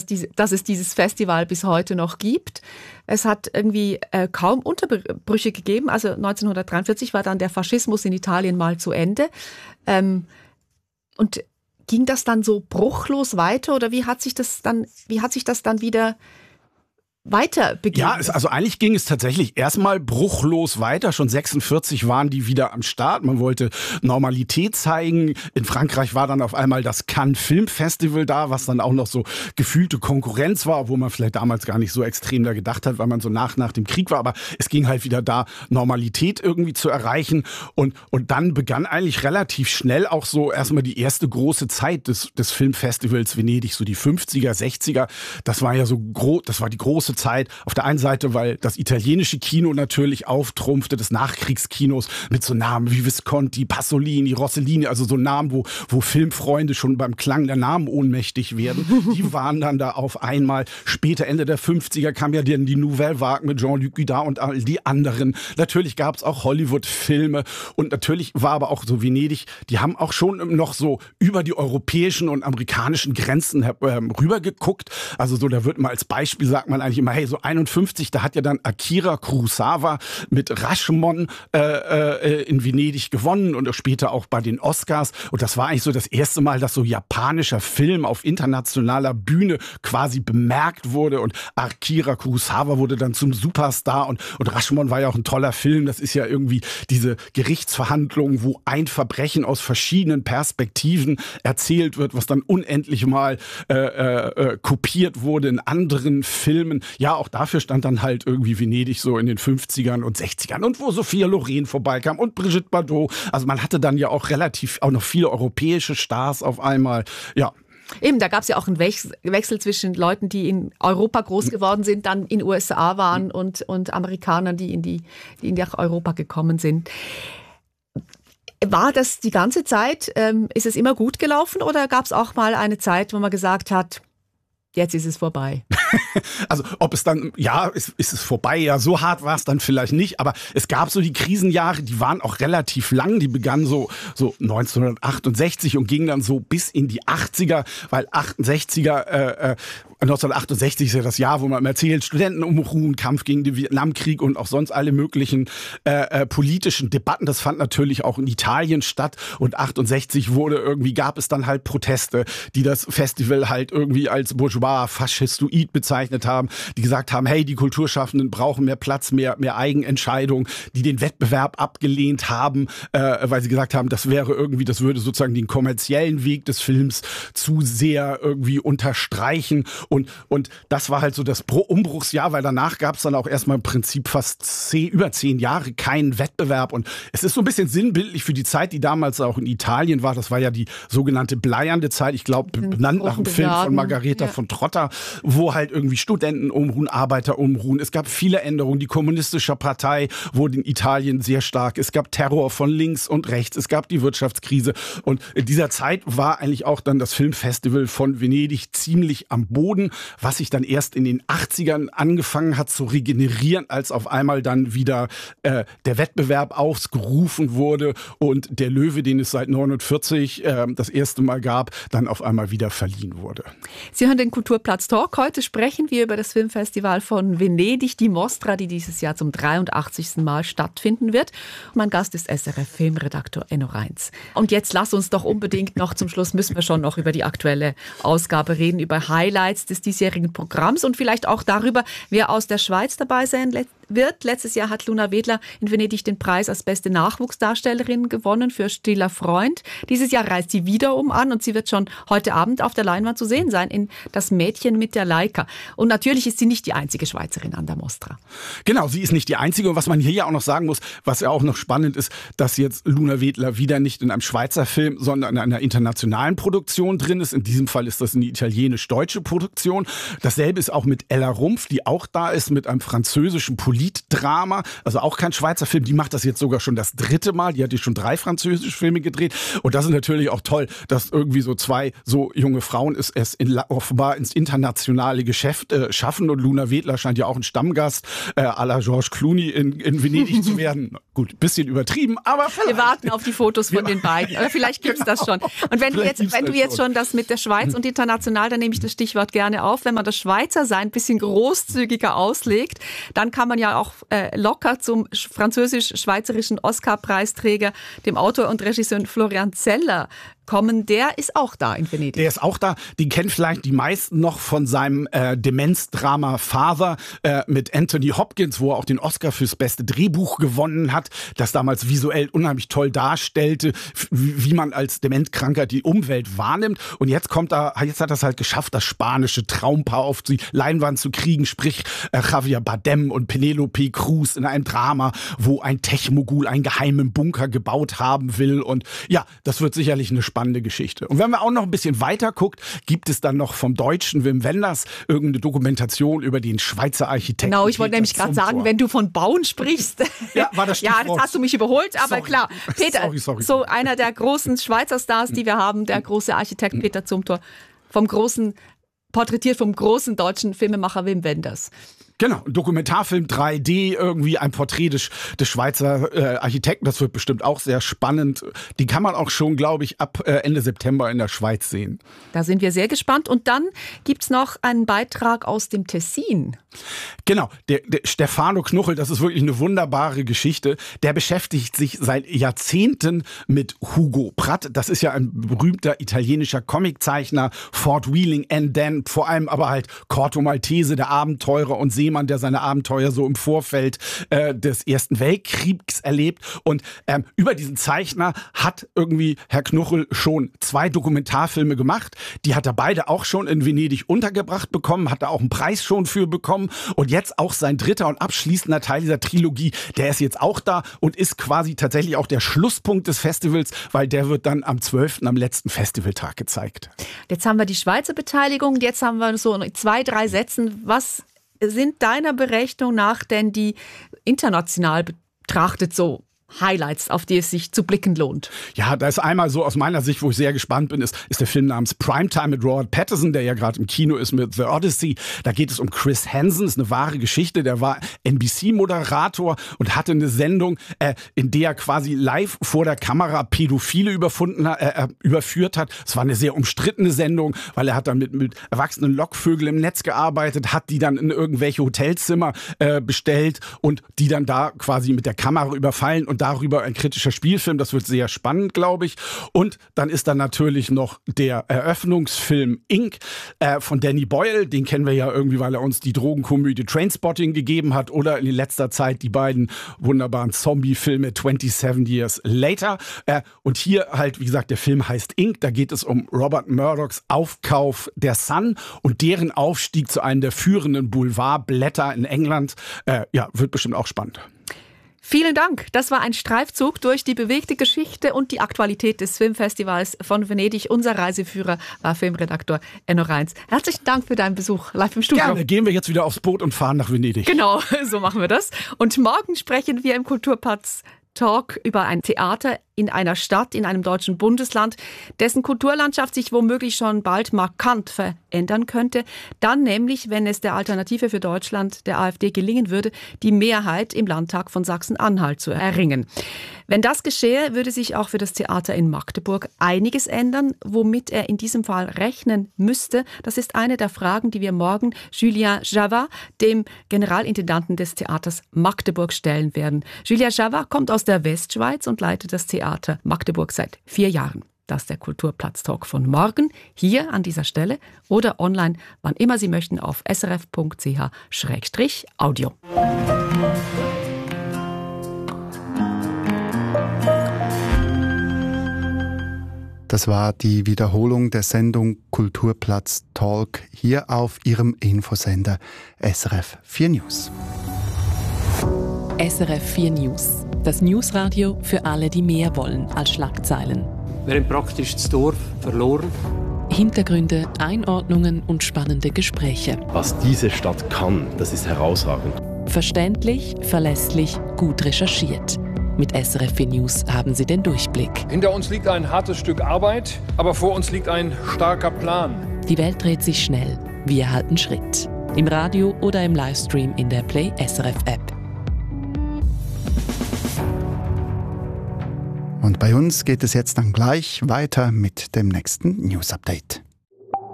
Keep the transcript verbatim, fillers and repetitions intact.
diese, dass es dieses Festival bis heute noch gibt. Es hat irgendwie äh, kaum Unterbrüche gegeben. Also neunzehnhundertdreiundvierzig war dann der Faschismus in Italien mal zu Ende. Ähm, und ging das dann so bruchlos weiter oder wie hat sich das dann, wie hat sich das dann wieder weiter begeben? Ja, es, also eigentlich ging es tatsächlich erstmal bruchlos weiter. Schon sechsundvierzig waren die wieder am Start. Man wollte Normalität zeigen. In Frankreich war dann auf einmal das Cannes Film Festival da, was dann auch noch so gefühlte Konkurrenz war, obwohl man vielleicht damals gar nicht so extrem da gedacht hat, weil man so nach nach dem Krieg war. Aber es ging halt wieder da, Normalität irgendwie zu erreichen. Und, und dann begann eigentlich relativ schnell auch so erstmal die erste große Zeit des, des Filmfestivals Venedig, so die fünfziger, sechziger. Das war ja so groß, das war die große Zeit. Auf der einen Seite, weil das italienische Kino natürlich auftrumpfte, des Nachkriegskinos mit so Namen wie Visconti, Pasolini, Rossellini, also so Namen, wo, wo Filmfreunde schon beim Klang der Namen ohnmächtig werden. Die waren dann da auf einmal. Später, Ende der fünfziger, kam ja dann die Nouvelle Vague mit Jean-Luc Godard und all die anderen. Natürlich gab es auch Hollywood-Filme und natürlich war aber auch so Venedig, die haben auch schon noch so über die europäischen und amerikanischen Grenzen äh, rübergeguckt. Also so, da wird mal als Beispiel, sagt man eigentlich immer, hey, so einundfünfzig, da hat ja dann Akira Kurosawa mit Rashomon äh, äh, in Venedig gewonnen und später auch bei den Oscars. Und das war eigentlich so das erste Mal, dass so japanischer Film auf internationaler Bühne quasi bemerkt wurde. Und Akira Kurosawa wurde dann zum Superstar. Und, und Rashomon war ja auch ein toller Film. Das ist ja irgendwie diese Gerichtsverhandlung, wo ein Verbrechen aus verschiedenen Perspektiven erzählt wird, was dann unendlich mal äh, äh, kopiert wurde in anderen Filmen. Ja, auch dafür stand dann halt irgendwie Venedig so in den fünfzigern und sechzigern und wo Sophia Loren vorbeikam und Brigitte Bardot. Also man hatte dann ja auch relativ, auch noch viele europäische Stars auf einmal. Ja. Eben, da gab es ja auch einen Wechsel zwischen Leuten, die in Europa groß geworden sind, dann in den U S A waren und, und Amerikanern, die in die, die in nach Europa gekommen sind. War das die ganze Zeit, ähm, ist es immer gut gelaufen oder gab es auch mal eine Zeit, wo man gesagt hat, jetzt ist es vorbei? Also ob es dann, ja, ist, ist es vorbei, ja, so hart war es dann vielleicht nicht, aber es gab so die Krisenjahre, die waren auch relativ lang, die begannen so, so neunzehnhundertachtundsechzig und gingen dann so bis in die achtziger, weil achtundsechziger, äh, äh, neunzehnhundertachtundsechzig ist ja das Jahr, wo man erzählt, Studentenunruhen, Kampf gegen den Vietnamkrieg und auch sonst alle möglichen äh, äh, politischen Debatten. Das fand natürlich auch in Italien statt und achtundsechzig wurde irgendwie, gab es dann halt Proteste, die das Festival halt irgendwie als bourgeois, faschistoid bezeichnet haben, die gesagt haben, hey, die Kulturschaffenden brauchen mehr Platz, mehr, mehr Eigenentscheidung, die den Wettbewerb abgelehnt haben, äh, weil sie gesagt haben, das wäre irgendwie, das würde sozusagen den kommerziellen Weg des Films zu sehr irgendwie unterstreichen. Und, und das war halt so das Umbruchsjahr, weil danach gab es dann auch erstmal im Prinzip fast zehn, über zehn Jahre keinen Wettbewerb. Und es ist so ein bisschen sinnbildlich für die Zeit, die damals auch in Italien war. Das war ja die sogenannte bleiernde Zeit. Ich glaube, benannt nach dem Film von Margareta ja. von Trotta, wo halt irgendwie Studenten umruhen, Arbeiter umruhen. Es gab viele Änderungen. Die kommunistische Partei wurde in Italien sehr stark. Es gab Terror von links und rechts. Es gab die Wirtschaftskrise. Und in dieser Zeit war eigentlich auch dann das Filmfestival von Venedig ziemlich am Boden, was sich dann erst in den achtzigern angefangen hat zu regenerieren, als auf einmal dann wieder äh, der Wettbewerb ausgerufen wurde und der Löwe, den es seit neunundvierzig äh, das erste Mal gab, dann auf einmal wieder verliehen wurde. Sie hören den Kulturplatz Talk. Heute sprechen wir über das Filmfestival von Venedig, die Mostra, die dieses Jahr zum dreiundachtzigsten Mal stattfinden wird. Mein Gast ist S R F-Filmredaktor Enno Reins. Und jetzt lass uns doch unbedingt noch, zum Schluss müssen wir schon noch über die aktuelle Ausgabe reden, über Highlights des diesjährigen Programms und vielleicht auch darüber, wer aus der Schweiz dabei sein wird. Letztes Jahr hat Luna Wedler in Venedig den Preis als beste Nachwuchsdarstellerin gewonnen für Stiller Freund. Dieses Jahr reist sie wiederum an und sie wird schon heute Abend auf der Leinwand zu sehen sein in Das Mädchen mit der Leica. Und natürlich ist sie nicht die einzige Schweizerin an der Mostra. Genau, sie ist nicht die einzige. Und was man hier ja auch noch sagen muss, was ja auch noch spannend ist, dass jetzt Luna Wedler wieder nicht in einem Schweizer Film, sondern in einer internationalen Produktion drin ist. In diesem Fall ist das eine italienisch-deutsche Produktion. Dasselbe ist auch mit Ella Rumpf, die auch da ist, mit einem französischen Politiker, Politdrama, also auch kein Schweizer Film. Die macht das jetzt sogar schon das dritte Mal. Die hat jetzt schon drei französische Filme gedreht. Und das ist natürlich auch toll, dass irgendwie so zwei so junge Frauen es, es in, offenbar ins internationale Geschäft äh, schaffen. Und Luna Wedler scheint ja auch ein Stammgast äh, à la George Clooney in, in Venedig zu werden. Gut, bisschen übertrieben, aber vielleicht. Wir warten auf die Fotos von den beiden. Oder vielleicht gibt's das schon. Und wenn du jetzt, wenn du jetzt schon das mit der Schweiz und international, dann nehme ich das Stichwort gerne auf. Wenn man das Schweizer Sein ein bisschen großzügiger auslegt, dann kann man ja auch äh, locker zum französisch-schweizerischen Oscar-Preisträger, dem Autor und Regisseur Florian Zeller, kommen. Der ist auch da in Venedig. Der ist auch da. Den kennen vielleicht die meisten noch von seinem äh, Demenzdrama Father äh, mit Anthony Hopkins, wo er auch den Oscar fürs beste Drehbuch gewonnen hat, das damals visuell unheimlich toll darstellte, wie, wie man als Dementkranker die Umwelt wahrnimmt. Und jetzt kommt er, jetzt hat er es halt geschafft, das spanische Traumpaar auf die Leinwand zu kriegen, sprich äh, Javier Bardem und Penelope Cruz in einem Drama, wo ein Techmogul einen geheimen Bunker gebaut haben will. Und ja, das wird sicherlich eine spannende Geschichte. Und wenn man auch noch ein bisschen weiter guckt, gibt es dann noch vom deutschen Wim Wenders irgendeine Dokumentation über den Schweizer Architekten. Genau, ich wollte nämlich gerade sagen, wenn du von Bauen sprichst. Ja, war das Stichwort. Ja, das hast du mich überholt, aber sorry. klar. Peter, sorry, sorry. so einer der großen Schweizer Stars, die wir haben, der große Architekt Peter Zumthor, vom großen, porträtiert vom großen deutschen Filmemacher Wim Wenders. Genau, ein Dokumentarfilm drei D, irgendwie ein Porträt des, des Schweizer äh, Architekten. Das wird bestimmt auch sehr spannend. Die kann man auch schon, glaube ich, ab äh, Ende September in der Schweiz sehen. Da sind wir sehr gespannt. Und dann gibt's noch einen Beitrag aus dem Tessin. Genau, der, der Stefano Knuchel, das ist wirklich eine wunderbare Geschichte. Der beschäftigt sich seit Jahrzehnten mit Hugo Pratt. Das ist ja ein berühmter italienischer Comiczeichner. Fort Wheeling and Dan, vor allem aber halt Corto Maltese, der Abenteurer und Seemann, der seine Abenteuer so im Vorfeld äh, des Ersten Weltkriegs erlebt. Und ähm, über diesen Zeichner hat irgendwie Herr Knuchel schon zwei Dokumentarfilme gemacht. Die hat er beide auch schon in Venedig untergebracht bekommen, hat er auch einen Preis schon für bekommen. Und jetzt auch sein dritter und abschließender Teil dieser Trilogie, der ist jetzt auch da und ist quasi tatsächlich auch der Schlusspunkt des Festivals, weil der wird dann am zwölften am letzten Festivaltag gezeigt. Jetzt haben wir die Schweizer Beteiligung, jetzt haben wir so in zwei, drei Sätzen, was sind deiner Berechnung nach denn die international betrachtet so Highlights, auf die es sich zu blicken lohnt? Ja, da ist einmal so aus meiner Sicht, wo ich sehr gespannt bin, ist, ist der Film namens Primetime mit Robert Pattinson, der ja gerade im Kino ist mit The Odyssey. Da geht es um Chris Hansen, ist eine wahre Geschichte. Der war N B C-Moderator und hatte eine Sendung, äh, in der er quasi live vor der Kamera Pädophile überfunden, äh, überführt hat. Es war eine sehr umstrittene Sendung, weil er hat dann mit, mit erwachsenen Lockvögeln im Netz gearbeitet, hat die dann in irgendwelche Hotelzimmer äh, bestellt und die dann da quasi mit der Kamera überfallen und darüber ein kritischer Spielfilm. Das wird sehr spannend, glaube ich. Und dann ist da natürlich noch der Eröffnungsfilm Ink äh, von Danny Boyle. Den kennen wir ja irgendwie, weil er uns die Drogenkomödie Trainspotting gegeben hat oder in letzter Zeit die beiden wunderbaren Zombie-Filme siebenundzwanzig Years Later. Äh, und hier halt, wie gesagt, der Film heißt Ink. Da geht es um Robert Murdochs Aufkauf der Sun und deren Aufstieg zu einem der führenden Boulevardblätter in England. Äh, ja, wird bestimmt auch spannend. Vielen Dank. Das war ein Streifzug durch die bewegte Geschichte und die Aktualität des Filmfestivals von Venedig. Unser Reiseführer war Filmredaktor Enno Reins. Herzlichen Dank für deinen Besuch live im Studio. Gerne, gehen wir jetzt wieder aufs Boot und fahren nach Venedig. Genau, so machen wir das. Und morgen sprechen wir im Kulturplatz Talk über ein Theater in einer Stadt, in einem deutschen Bundesland, dessen Kulturlandschaft sich womöglich schon bald markant verändern könnte. Dann nämlich, wenn es der Alternative für Deutschland, der AfD, gelingen würde, die Mehrheit im Landtag von Sachsen-Anhalt zu erringen. Wenn das geschehe, würde sich auch für das Theater in Magdeburg einiges ändern, womit er in diesem Fall rechnen müsste. Das ist eine der Fragen, die wir morgen Julien Javat, dem Generalintendanten des Theaters Magdeburg, stellen werden. Julien Javat kommt aus der Westschweiz und leitet das Theater Magdeburg seit vier Jahren. Das ist der Kulturplatz-Talk von morgen, hier an dieser Stelle oder online, wann immer Sie möchten, auf s r f punkt c h schrägstrich audio. Das war die Wiederholung der Sendung Kulturplatz Talk hier auf Ihrem Infosender S R F vier News. S R F vier News. Das Newsradio für alle, die mehr wollen als Schlagzeilen. Wir haben praktisch das Dorf verloren. Hintergründe, Einordnungen und spannende Gespräche. Was diese Stadt kann, das ist herausragend. Verständlich, verlässlich, gut recherchiert. Mit S R F vier News haben Sie den Durchblick. Hinter uns liegt ein hartes Stück Arbeit, aber vor uns liegt ein starker Plan. Die Welt dreht sich schnell. Wir halten Schritt. Im Radio oder im Livestream in der Play S R F App. Und bei uns geht es jetzt dann gleich weiter mit dem nächsten News Update.